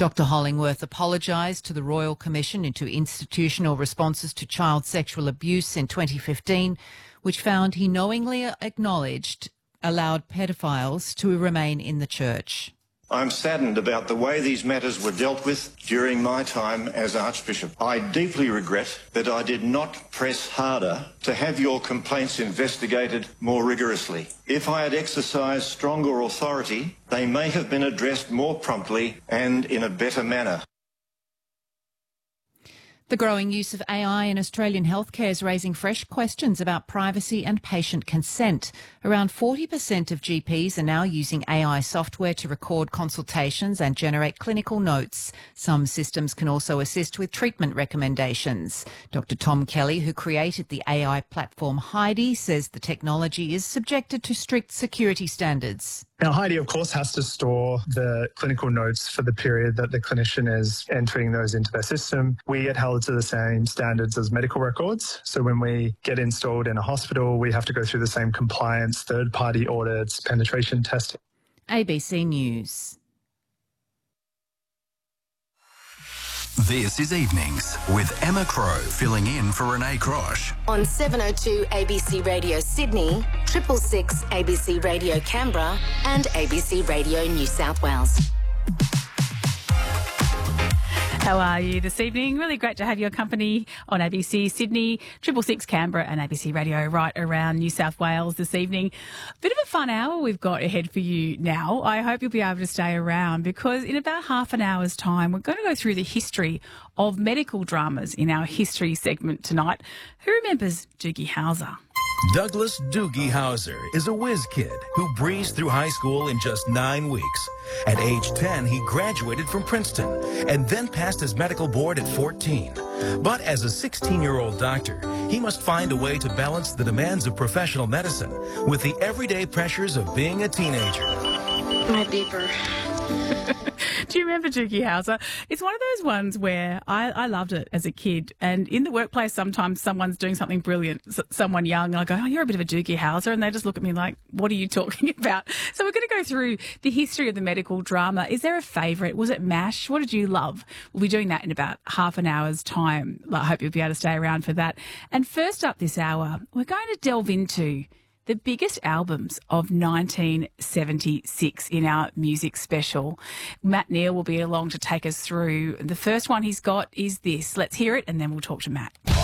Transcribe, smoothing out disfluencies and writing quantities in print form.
Dr Hollingworth apologised to the Royal Commission into Institutional Responses to Child Sexual Abuse in 2015, which found he knowingly allowed pedophiles to remain in the church. I'm saddened about the way these matters were dealt with during my time as Archbishop. I deeply regret that I did not press harder to have your complaints investigated more rigorously. If I had exercised stronger authority, they may have been addressed more promptly and in a better manner. The growing use of AI in Australian healthcare is raising fresh questions about privacy and patient consent. Around 40% of GPs are now using AI software to record consultations and generate clinical notes. Some systems can also assist with treatment recommendations. Dr Tom Kelly, who created the AI platform Heidi, says the technology is subjected to strict security standards. Now, Heidi, of course, has to store the clinical notes for the period that the clinician is entering those into their system. We get held to the same standards as medical records. So when we get installed in a hospital, we have to go through the same compliance, third-party audits, penetration testing. ABC News. This is Evenings with Emma Crow filling in for Renee Crosh. On 702 ABC Radio Sydney, 666 ABC Radio Canberra and ABC Radio New South Wales. How are you this evening? Really great to have your company on ABC Sydney, 666 Canberra and ABC Radio right around New South Wales this evening. Bit of a fun hour we've got ahead for you now. I hope you'll be able to stay around because in about half an hour's time, we're going to go through the history of medical dramas in our history segment tonight. Who remembers Doogie Howser? Douglas Doogie Howser is a whiz kid who breezed through high school in just 9 weeks. At age 10, he graduated from Princeton and then passed his medical board at 14. But as a 16-year-old doctor, he must find a way to balance the demands of professional medicine with the everyday pressures of being a teenager. My beeper. Do you remember Doogie Howser? It's one of those ones where I loved it as a kid. And in the workplace, sometimes someone's doing something brilliant, someone young, and I go, oh, you're a bit of a Doogie Howser. And they just look at me like, what are you talking about? So we're going to go through the history of the medical drama. Is there a favourite? Was it MASH? What did you love? We'll be doing that in about half an hour's time. I hope you'll be able to stay around for that. And first up this hour, we're going to delve into the biggest albums of 1976 in our music special. Matt Neal will be along to take us through. The first one he's got is this. Let's hear it and then we'll talk to Matt.